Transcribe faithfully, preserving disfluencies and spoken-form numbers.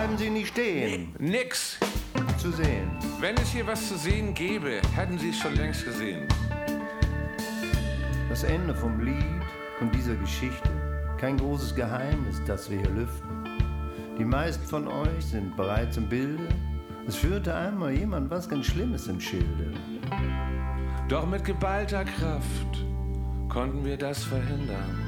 bleiben Sie nicht stehen. Nix zu sehen. Wenn es hier was zu sehen gäbe, hätten Sie es schon längst gesehen. Das Ende vom Lied und dieser Geschichte, kein großes Geheimnis, das wir hier lüften. Die meisten von euch sind bereits im Bilde. Es führte einmal jemand was ganz Schlimmes im Schilde. Doch mit geballter Kraft konnten wir das verhindern.